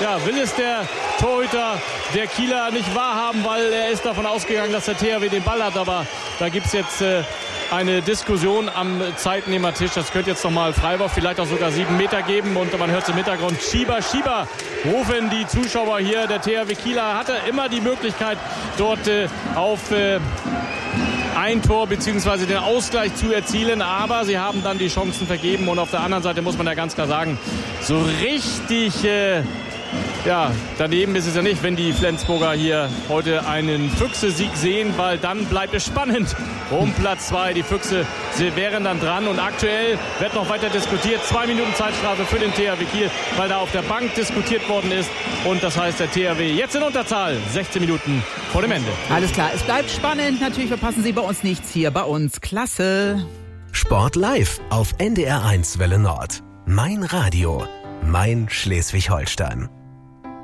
will es der Torhüter der Kieler nicht wahrhaben, weil er ist davon ausgegangen, dass der THW den Ball hat. Aber da gibt es jetzt eine Diskussion am Zeitnehmertisch. Das könnte jetzt nochmal Freiwurf, vielleicht auch sogar 7 Meter geben. Und man hört es im Hintergrund, Schieber, rufen die Zuschauer hier. Der THW Kieler hatte immer die Möglichkeit, dort auf ein Tor bzw. den Ausgleich zu erzielen. Aber sie haben dann die Chancen vergeben. Und auf der anderen Seite muss man ja ganz klar sagen, so richtig daneben ist es ja nicht, wenn die Flensburger hier heute einen Füchse-Sieg sehen, weil dann bleibt es spannend um Platz 2. Die Füchse, sie wären dann dran und aktuell wird noch weiter diskutiert. 2 Minuten Zeitstrafe für den THW Kiel, weil da auf der Bank diskutiert worden ist und das heißt, der THW jetzt in Unterzahl, 16 Minuten vor dem Ende. Alles klar, es bleibt spannend. Natürlich verpassen Sie bei uns nichts hier bei uns. Klasse. Sport live auf NDR1 Welle Nord. Mein Radio, mein Schleswig-Holstein.